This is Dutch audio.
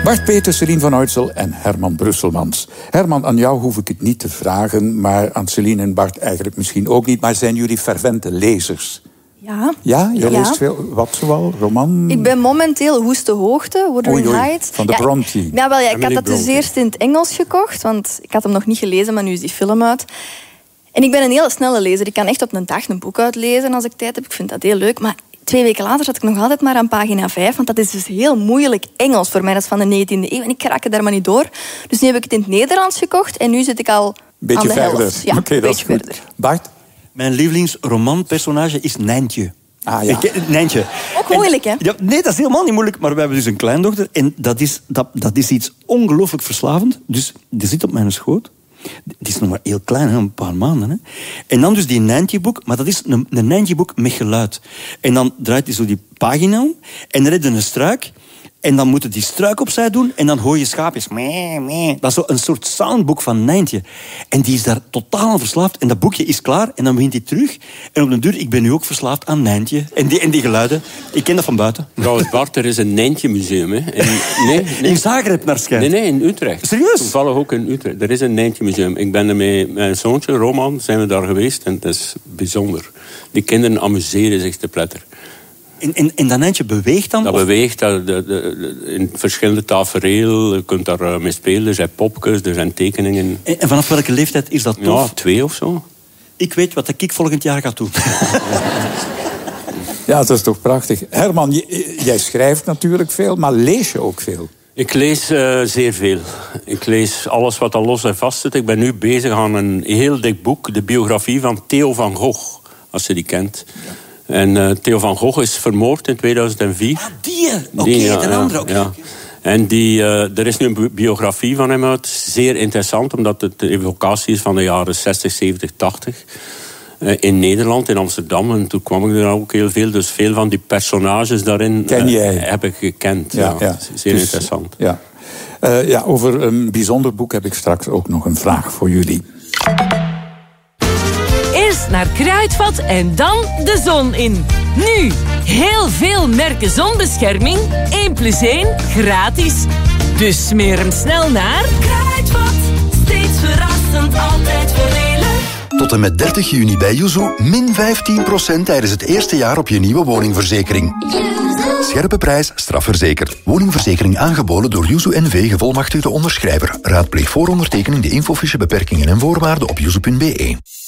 Bart Peters, Celine van Uytsel en Herman Brusselmans. Herman, aan jou hoef ik het niet te vragen, maar aan Celine en Bart eigenlijk misschien ook niet. Maar zijn jullie fervente lezers? Ja. Ja? Je leest veel? Wat zoal? Roman? Ik ben momenteel Woeste Hoogte, Wuthering Heights. Van de Bronte. Ik had dat dus eerst in het Engels gekocht, want ik had hem nog niet gelezen, maar nu is die film uit. En ik ben een hele snelle lezer. Ik kan echt op een dag een boek uitlezen als ik tijd heb. Ik vind dat heel leuk, maar 2 weken later zat ik nog altijd maar aan pagina 5, want dat is dus heel moeilijk Engels voor mij. Dat is van de 19e eeuw en ik raak er maar niet door. Dus nu heb ik het in het Nederlands gekocht en nu zit ik al aan de helft. Ja, Oké, dat is goed. Verder. Bart? Mijn lievelingsromanpersonage is Nijntje. Ah ja. Nijntje. Ook moeilijk, hè? Ja, nee, dat is helemaal niet moeilijk. Maar we hebben dus een kleindochter en dat is iets ongelooflijk verslavend. Dus die zit op mijn schoot. Die is nog maar heel klein, hè, een paar maanden. Hè. En dan dus die Nijntje-boek, maar dat is een Nijntje-boek met geluid. En dan draait hij zo die pagina om en dan red je een struik. En dan moeten die struik opzij doen en dan hoor je schaapjes. Mee, mee. Dat is zo een soort soundboek van Nijntje. En die is daar totaal aan verslaafd. En dat boekje is klaar en dan begint hij terug. En op de duur, ik ben nu ook verslaafd aan Nijntje. En die geluiden, ik ken dat van buiten. Trouwens, Bart, er is een Nijntje-museum. Nee. In Zagreb naar schijnt. Nee, in Utrecht. Serieus? Toevallig ook in Utrecht. Er is een Nijntje-museum. Ik ben er met mijn zoontje, Roman, zijn we daar geweest. En het is bijzonder. Die kinderen amuseren zich te pletter. En dat Nijntje beweegt dan? Dat beweegt in verschillende tafereel. Je kunt daar mee spelen. Er zijn popjes, er zijn tekeningen. En vanaf welke leeftijd is dat tof? Ja, 2 of zo. Ik weet wat ik volgend jaar ga doen. Ja, dat is toch prachtig. Herman, jij schrijft natuurlijk veel, maar lees je ook veel? Ik lees zeer veel. Ik lees alles wat al los en vast zit. Ik ben nu bezig aan een heel dik boek. De biografie van Theo van Gogh, als je die kent. Ja. En Theo van Gogh is vermoord in 2004. Ah, die? Oké, de andere. Okay. Ja. En er is nu een biografie van hem uit. Zeer interessant, omdat het de evocatie is van de jaren 60, 70, 80. In Nederland, in Amsterdam. En toen kwam ik er ook heel veel. Dus veel van die personages daarin heb ik gekend. Ja. Zeer interessant. Ja. Over een bijzonder boek heb ik straks ook nog een vraag voor jullie. Eerst naar Kruidvat en dan de zon in. Nu, heel veel merken zonbescherming. 1+1 gratis. Dus smeer hem snel naar Kruidvat. Steeds verrassend, altijd voordelig. Tot en met 30 juni bij Yuzu min 15% tijdens het eerste jaar op je nieuwe woningverzekering. Scherpe prijs, strafverzekerd. Woningverzekering aangeboden door Yuzu NV, gevolmachtigde onderschrijver. Raadpleeg voor ondertekening de infofiche, beperkingen en voorwaarden op yuzu.be.